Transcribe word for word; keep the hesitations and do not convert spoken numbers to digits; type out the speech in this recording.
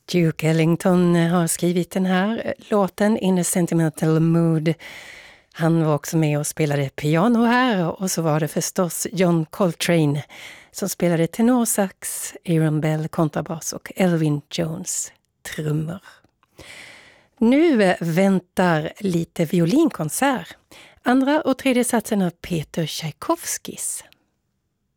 Duke Ellington har skrivit den här låten In a Sentimental Mood. Han var också med och spelade piano här, och så var det förstås John Coltrane som spelade tenorsax, Aaron Bell kontrabass och Elvin Jones trummor. Nu väntar lite violinkonsert. Andra och tredje satsen av Peter Tchaikovskis.